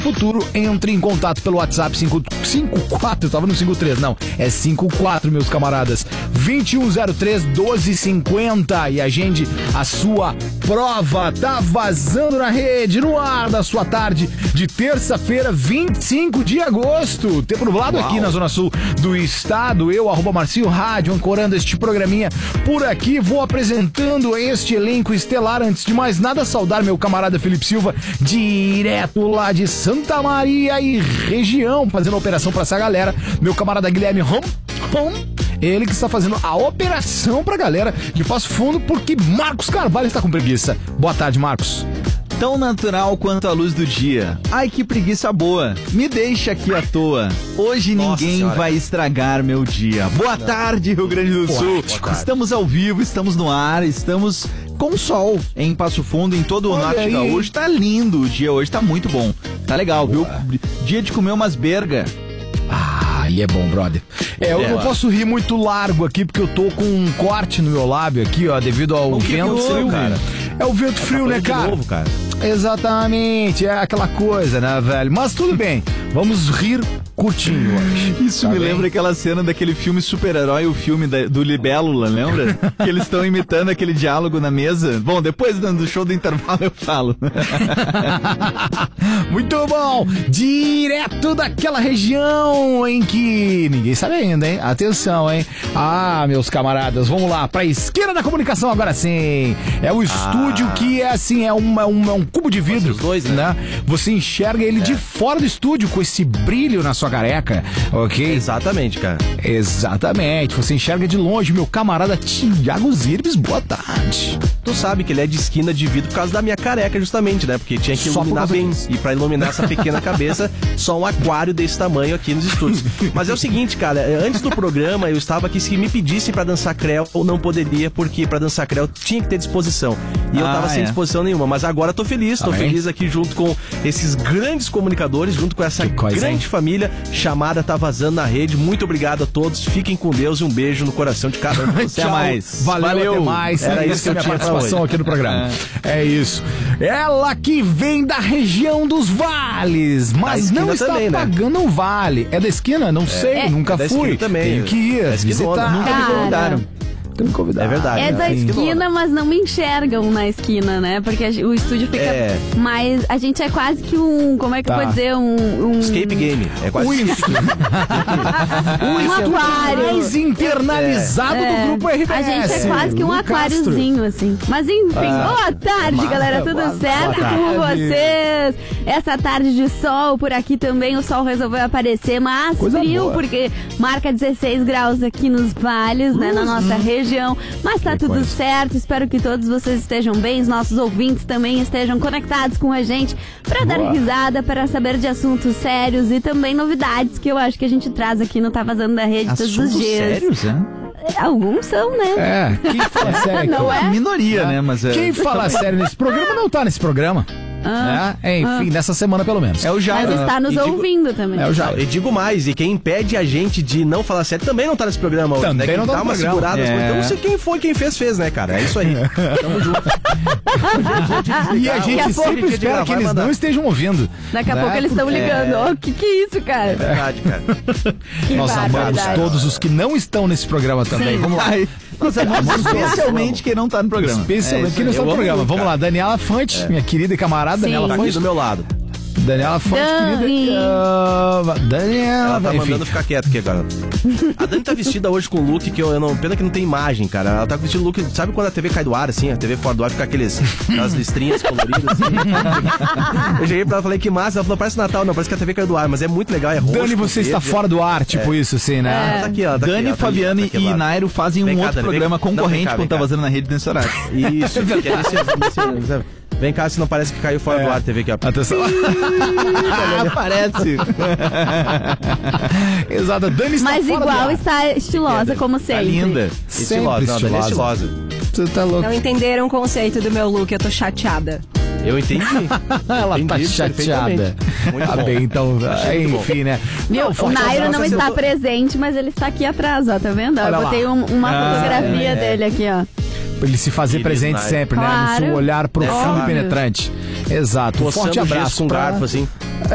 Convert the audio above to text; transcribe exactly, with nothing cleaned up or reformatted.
futuro, entre em contato pelo WhatsApp cinco cinco quatro, eu tava no cinco três, não, é cinco quatro, meus camaradas, vinte e um zero três, doze cinquenta, e agende a sua prova. Tá vazando na rede, no ar da sua tarde de terça-feira, vinte e cinco de agosto. Tempo nublado aqui na Zona Sul do estado. Eu, arroba Marcinho Rádio, ancorando este programinha por aqui. Vou apresentando este elenco estelar. Antes de mais nada, saudar meu camarada Felipe Silva, direto lá de Santa Maria e região, fazendo a operação pra essa galera. Meu camarada Guilherme Rom, Rom, ele que está fazendo a operação pra galera de Passo Fundo, porque Marcos Carvalho está com preguiça. Boa tarde, Marcos. Tão natural quanto a luz do dia. Ai, que preguiça boa. Me deixa aqui à toa. Hoje Nossa ninguém senhora. vai estragar meu dia. Boa tarde, Rio Grande do Sul. Estamos ao vivo, estamos no ar, estamos com sol em Passo Fundo, em todo o Olha norte aí. gaúcho. Tá lindo o dia hoje, tá muito bom. Tá legal, viu? Dia de comer umas berga. Ah, ele é bom, brother. É, eu É, não ó. posso rir muito largo aqui, porque eu tô com um corte no meu lábio aqui, ó, devido ao O que que vento aconteceu, frio, cara? É o vento frio, né, de cara? novo, cara. Exatamente, é aquela coisa, né, velho? Mas tudo bem, vamos rir curtinho hoje. Isso Tá me bem? lembra aquela cena daquele filme super-herói, o filme da- do Libélula, lembra? Que eles estão imitando aquele diálogo na mesa. Bom, depois do show do intervalo eu falo. Muito bom! Direto daquela região em que ninguém sabe ainda, hein? Atenção, hein? Ah, meus camaradas, vamos lá, pra esquerda da comunicação agora sim. É o estúdio que é assim, é, uma, uma- um cubo de vidro, Os dois, né? Você enxerga ele de fora do estúdio com esse brilho na sua careca, ok? Exatamente, cara. Exatamente, você enxerga de longe, meu camarada Thiago Zirbes, boa tarde. Tu sabe que ele é de esquina de vidro por causa da minha careca, justamente, né? Porque tinha que Só por iluminar causa bem. disso. E pra iluminar essa pequena cabeça, só um aquário desse tamanho aqui nos estúdios. Mas é o seguinte, cara, antes do programa eu estava aqui, se me pedissem pra dançar creu, eu não poderia, porque pra dançar creu tinha que ter disposição. E eu Ah, tava sem é. disposição nenhuma. Mas agora tô feliz, tô Tá bem. feliz aqui junto com esses grandes comunicadores, junto com essa Que coisa, grande hein? família chamada Tá Vazando na Rede. Muito obrigado a todos, fiquem com Deus e um beijo no coração de cada um de vocês. Até mais. Valeu, Valeu. até mais. Era É isso que eu minha tinha pra participação hoje. aqui no programa. É isso. Ela que vem da região dos vales, mas esquina não está também, né? pagando um vale. É da esquina? Não sei, É. nunca É da fui. esquina também. Tenho que ir, Da esquinona. visitar. Nunca me Cara, convidaram. Nunca me convidaram. É verdade. É da né? esquina, mas não me enxergam na esquina, né? Porque a gen- o estúdio fica É. mais... A gente é quase que um... Como é que Tá. eu vou dizer? Um... um Escape game. É quase Isso. Um aquário. mais internalizado É. do grupo R B S. A gente é quase que um Lu aquáriozinho, assim. Mas enfim, boa tarde, Mas- galera. Tudo boa certo tarde. com vocês? Essa tarde de sol, por aqui também o sol resolveu aparecer, mas Coisa frio, boa. porque marca dezesseis graus aqui nos vales, né, na nossa região. Mas tá Que tudo coisa. certo. Espero que todos vocês estejam bem, os nossos ouvintes também estejam conectados com a gente pra dar Boa. risada, para saber de assuntos sérios e também novidades que eu acho que a gente traz aqui no Tá Vazando da Rede todos os Assuntos dias. sérios, é? Alguns são, né? É, quem fala sério aqui? Não é? Minoria, né? Mas é... Quem fala sério nesse programa não tá nesse programa. Ah, né? Enfim, nessa semana pelo menos. É o Jairo. Mas está nos e digo- ouvindo também. É o já. E digo mais, e quem impede a gente de não falar sério também não tá nesse programa hoje. Também né? não Que tá dá no uma programa. segurada. É. Então não sei quem foi, quem fez, fez, né, cara? É isso aí. Tamo junto. E a gente Daqui a pouco- sempre Dia de espera gravar que e eles mandar. não estejam ouvindo. Daqui a né? pouco eles estão Porque ligando. Ó, o que que é isso, cara? É verdade, cara. Que Nós amamos barbaridade. todos os que não estão nesse programa também. Sim. Vamos lá. Ai, nós amamos especialmente quem não tá no programa. Especialmente É quem não está eu no amo programa. muito, Vamos cara. lá, Daniela Fante, minha querida e camarada Sim. Daniela Tá aqui Fante. do meu lado. Daniela Fonte, Dani. querida. ah, Daniela, Ela tá enfim. mandando ficar quieto aqui agora. A Dani tá vestida hoje com um look que eu, eu não. Pena que não tem imagem, cara. Ela tá vestindo look. Sabe quando a T V cai do ar, assim? A T V fora do ar fica aqueles, aquelas listrinhas coloridas, assim. Eu cheguei pra ela e falei que massa. Ela falou, parece Natal, não, parece que a T V caiu do ar, mas é muito legal, é roxo. Dani, você está verde. fora do ar, tipo isso, assim, né? Ela tá aqui, ó. Tá aqui, Dani, ela tá Fabiane aqui, tá aqui, e lá. Nairo fazem Vem um cá, outro Dani, vem programa cá. Não, concorrente vem cá, quando vem tá cá. vazando na rede nesse horário. Isso, que é nesse- nesse- Vem cá, se não parece que caiu fora É. do ar a T V aqui, ó. Atenção. Parece. Exato, Dani está Mas fora do igual ar. está estilosa, como Tá sempre. linda. Sempre Estilosa, não, a Dani é estilosa. estilosa. Você tá louco. Não entenderam o conceito do meu look, eu tô chateada. Eu entendi. Ela tá Entendi chateada. perfeitamente. Muito Tá bom. bem, então, Achei muito bom. enfim, né? Viu? O forte Nairo abraço, não assim, está eu tô- presente, mas ele está aqui atrás, ó. Tá vendo? Ó, Olha eu lá. botei um- uma Ah, fotografia é. dele aqui, ó. Pra ele se fazer Querido presente Nairo. sempre, né? No Claro. seu olhar profundo Óbvio. e penetrante. Exato. Um Coçando forte o gesso abraço com pra... garfo, assim.